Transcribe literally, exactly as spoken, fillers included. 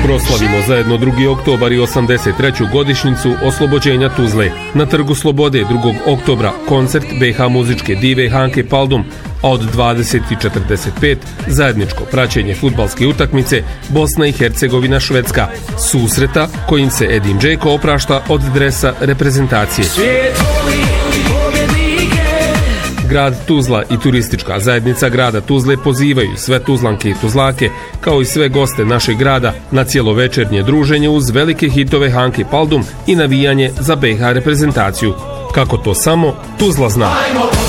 Proslavimo zajedno drugi oktobar i osamdeset treću godišnjicu oslobođenja Tuzle. Na Trgu Slobode drugog oktobra koncert be ha muzičke dive Hanke Paldum, a od dvadeset i četrdeset pet zajedničko praćenje fudbalske utakmice Bosna i Hercegovina Švedska, susreta kojim se Edin Džeko oprašta od dresa reprezentacije. Grad Tuzla i turistička zajednica grada Tuzle pozivaju sve Tuzlanke i Tuzlake, kao i sve goste našeg grada, na cijelovečernje druženje uz velike hitove Hanke Paldum i navijanje za be ha reprezentaciju. Kako to samo Tuzla zna.